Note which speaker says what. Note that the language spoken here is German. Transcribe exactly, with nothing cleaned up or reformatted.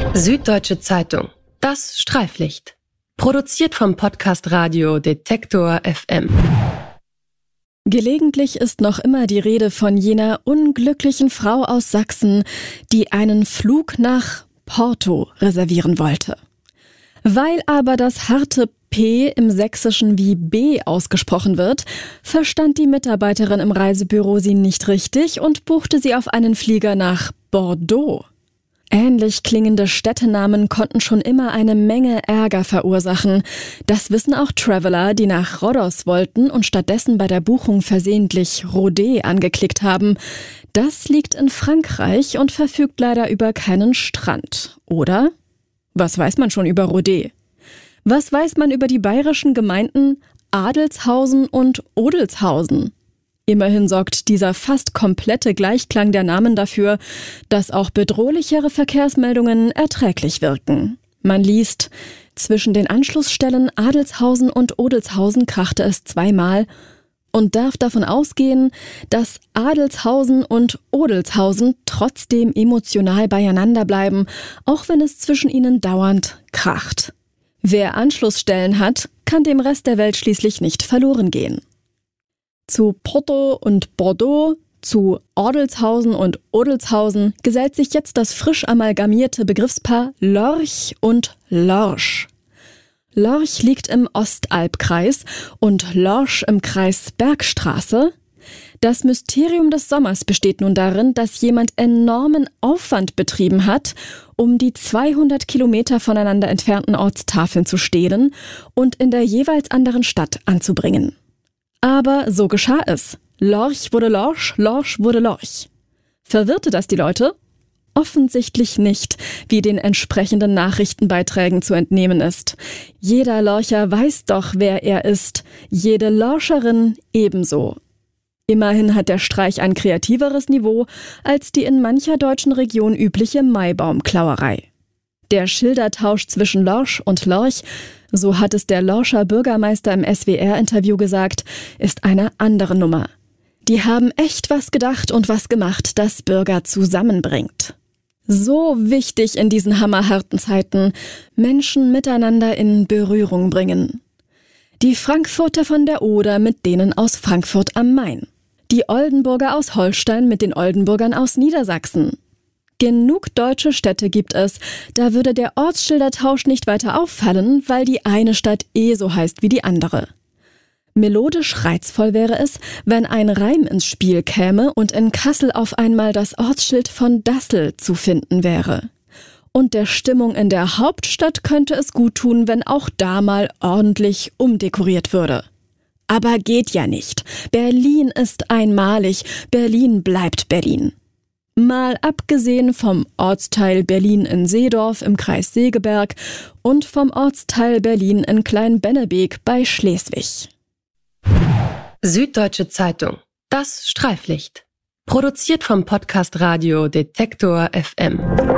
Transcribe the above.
Speaker 1: Süddeutsche Zeitung. Das Streiflicht. Produziert vom Podcast Radio Detektor F M.
Speaker 2: Gelegentlich ist noch immer die Rede von jener unglücklichen Frau aus Sachsen, die einen Flug nach Porto reservieren wollte. Weil aber das harte P im Sächsischen wie B ausgesprochen wird, verstand die Mitarbeiterin im Reisebüro sie nicht richtig und buchte sie auf einen Flieger nach Bordeaux. Ähnlich klingende Städtenamen konnten schon immer eine Menge Ärger verursachen. Das wissen auch Traveler, die nach Rhodos wollten und stattdessen bei der Buchung versehentlich Rodez angeklickt haben. Das liegt in Frankreich und verfügt leider über keinen Strand. Oder? Was weiß man schon über Rodez? Was weiß man über die bayerischen Gemeinden Adelshausen und Odelshausen? Immerhin sorgt dieser fast komplette Gleichklang der Namen dafür, dass auch bedrohlichere Verkehrsmeldungen erträglich wirken. Man liest, zwischen den Anschlussstellen Adelshausen und Odelshausen krachte es zweimal und darf davon ausgehen, dass Adelshausen und Odelshausen trotzdem emotional beieinander bleiben, auch wenn es zwischen ihnen dauernd kracht. Wer Anschlussstellen hat, kann dem Rest der Welt schließlich nicht verloren gehen. Zu Porto und Bordeaux, zu Adelshausen und Odelshausen gesellt sich jetzt das frisch amalgamierte Begriffspaar Lorch und Lorsch. Lorch liegt im Ostalbkreis und Lorsch im Kreis Bergstraße. Das Mysterium des Sommers besteht nun darin, dass jemand enormen Aufwand betrieben hat, um die zweihundert Kilometer voneinander entfernten Ortstafeln zu stehlen und in der jeweils anderen Stadt anzubringen. Aber so geschah es. Lorch wurde Lorsch, Lorsch wurde Lorch. Verwirrte das die Leute? Offensichtlich nicht, wie den entsprechenden Nachrichtenbeiträgen zu entnehmen ist. Jeder Lorcher weiß doch, wer er ist. Jede Lorscherin ebenso. Immerhin hat der Streich ein kreativeres Niveau als die in mancher deutschen Region übliche Maibaumklauerei. Der Schildertausch zwischen Lorsch und Lorch, so hat es der Lorscher Bürgermeister im S W R-Interview gesagt, ist eine andere Nummer. Die haben echt was gedacht und was gemacht, das Bürger zusammenbringt. So wichtig in diesen hammerharten Zeiten, Menschen miteinander in Berührung bringen. Die Frankfurter von der Oder mit denen aus Frankfurt am Main. Die Oldenburger aus Holstein mit den Oldenburgern aus Niedersachsen. Genug deutsche Städte gibt es, da würde der Ortsschildertausch nicht weiter auffallen, weil die eine Stadt eh so heißt wie die andere. Melodisch reizvoll wäre es, wenn ein Reim ins Spiel käme und in Kassel auf einmal das Ortsschild von Dassel zu finden wäre. Und der Stimmung in der Hauptstadt könnte es gut tun, wenn auch da mal ordentlich umdekoriert würde. Aber geht ja nicht. Berlin ist einmalig, Berlin bleibt Berlin. Mal abgesehen vom Ortsteil Berlin in Seedorf im Kreis Segeberg und vom Ortsteil Berlin in Klein-Bennebeek bei Schleswig.
Speaker 1: Süddeutsche Zeitung. Das Streiflicht. Produziert vom Podcast Radio Detektor F M.